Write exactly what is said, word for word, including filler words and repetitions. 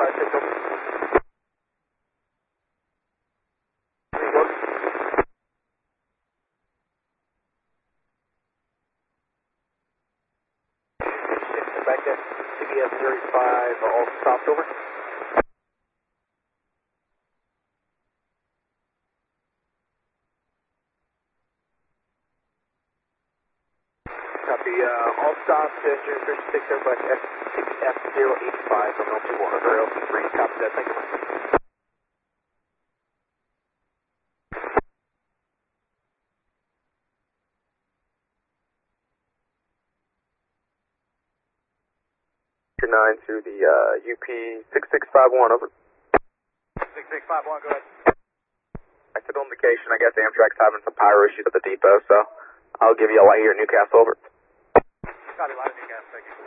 five six over. Back to C B S thirty-five, all stopped over. Copy, uh, all stopped, uh, June thirty-six, everybody F F zero eight five from L two one, or L two three, copy that, thank you. nine to the uh, U P six six five one, over. six six five one, go ahead. Accidental indication, I guess Amtrak's having some pyro issues at the depot, so I'll give you a light here at Newcastle, over. Copy, line of Newcastle, thank you.